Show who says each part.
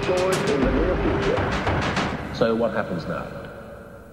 Speaker 1: deployed in the near future.
Speaker 2: So what happens now?